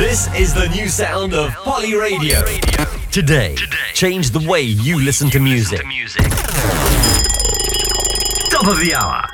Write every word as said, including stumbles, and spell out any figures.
This is the new sound of Poly Radio. Today, change the way you listen to music. Top of the hour.